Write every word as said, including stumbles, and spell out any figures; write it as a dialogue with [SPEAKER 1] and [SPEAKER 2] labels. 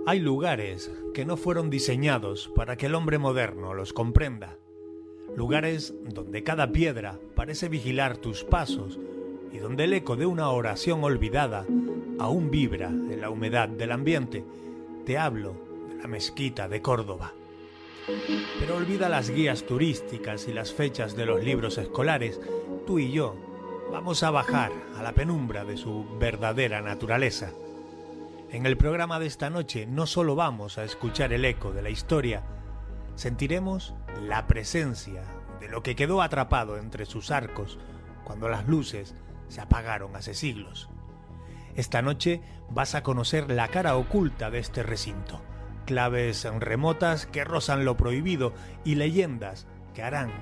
[SPEAKER 1] Hay lugares que no fueron diseñados para que el hombre moderno los comprenda. Lugares donde cada piedra parece vigilar tus pasos y donde el eco de una oración olvidada aún vibra en la humedad del ambiente. Te hablo de la mezquita de Córdoba. Pero olvida las guías turísticas y las fechas de los libros escolares. Tú y yo vamos a bajar a la penumbra de su verdadera naturaleza. En el programa de esta noche no solo vamos a escuchar el eco de la historia, sentiremos la presencia de lo que quedó atrapado entre sus arcos cuando las luces se apagaron hace siglos. Esta noche vas a conocer la cara oculta de este recinto, claves remotas que rozan lo prohibido y leyendas que harán